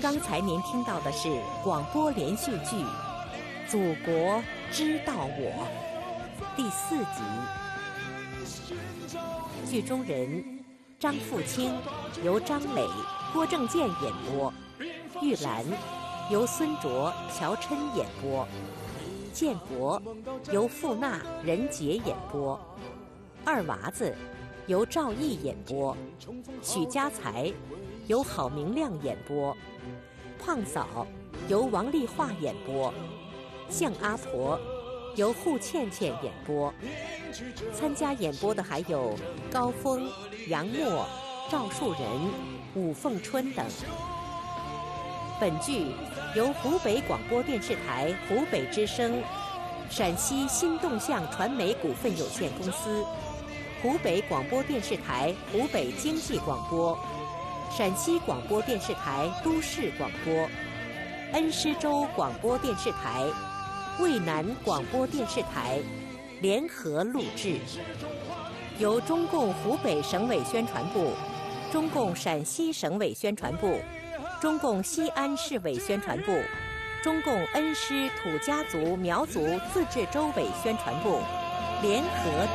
刚才您听到的是广播连续剧《祖国知道我》第4集。剧中人张富清由张磊、郭正健演播，玉兰由孙卓、乔琛演播，建国由傅娜、任杰演播，二娃子由赵毅演播，许家才由郝明亮演播，胖嫂由王丽华演播，向阿婆由户倩倩演播。参加演播的还有高峰、杨默、赵树人、武凤春等。本剧由湖北广播电视台湖北之声、陕西新动向传媒股份有限公司、湖北广播电视台湖北经济广播、陕西广播电视台都市广播、恩施州广播电视台、渭南广播电视台联合录制，由中共湖北省委宣传部、中共陕西省委宣传部、中共西安市委宣传部、中共恩施土家族苗族自治州委宣传部联合